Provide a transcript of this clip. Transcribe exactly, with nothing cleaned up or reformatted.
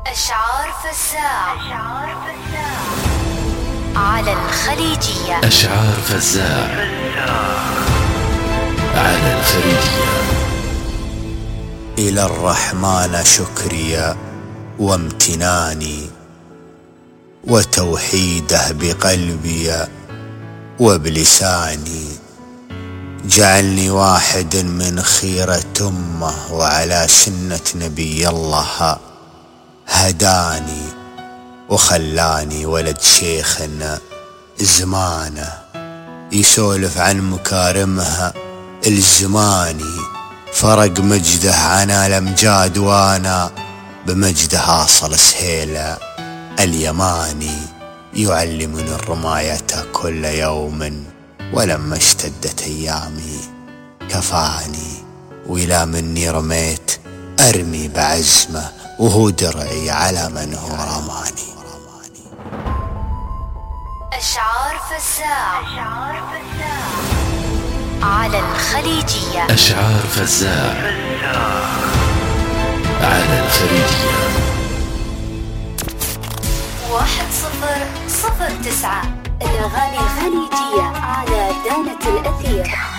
أشعار فزاع على الخليجية. أشعار فزاع على الخليجية. إلى الرحمن شكري وامتناني، وتوحيده بقلبي وبلساني. جعلني واحد من خيرة أمه، وعلى سنة نبي الله هداني، وخلاني ولد شيخنا زمانه يسولف عن مكارمها الزماني. فرق مجده عن الأمجاد، وانا بمجده اصل سهيله اليماني. يعلمني الرماية كل يوم، ولما اشتدت ايامي كفاني. وإلى مني رميت ارمي بعزمه، وهو درعي على من هو رماني. أشعار فزاع على الخليجية. أشعار فزاع على الخليجية. واحد صفر صفر تسعة الأغاني الخليجية على دانة الأثير.